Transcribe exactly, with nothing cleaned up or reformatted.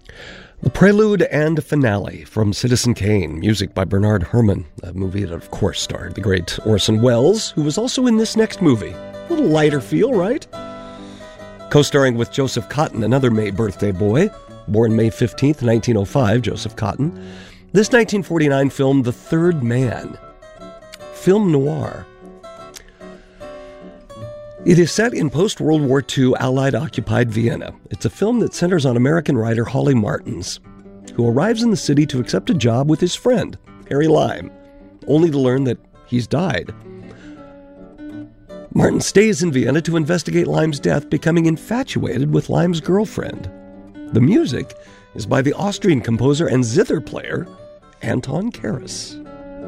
The Prelude and Finale from Citizen Kane, music by Bernard Herrmann, a movie that, of course, starred the great Orson Welles, who was also in this next movie. A little lighter feel, right? Co-starring with Joseph Cotten, another May birthday boy, born May fifteenth, nineteen oh five, Joseph Cotten. This nineteen forty-nine film, The Third Man, film noir. It is set in post-World War Two Allied-occupied Vienna. It's a film that centers on American writer Holly Martins, who arrives in the city to accept a job with his friend, Harry Lime, only to learn that he's died. Martin stays in Vienna to investigate Lime's death, becoming infatuated with Lime's girlfriend. The music is by the Austrian composer and zither player, Anton Karas.